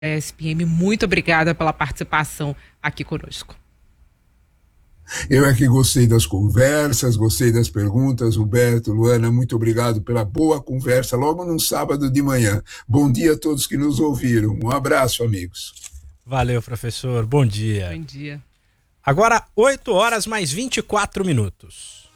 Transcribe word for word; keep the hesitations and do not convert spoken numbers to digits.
S P M, muito obrigada pela participação aqui conosco. Eu é que gostei das conversas, gostei das perguntas. Roberto, Luana, muito obrigado pela boa conversa logo num sábado de manhã. Bom dia a todos que nos ouviram. Um abraço, amigos. Valeu, professor. Bom dia. Bom dia. Agora, oito horas mais vinte e quatro minutos.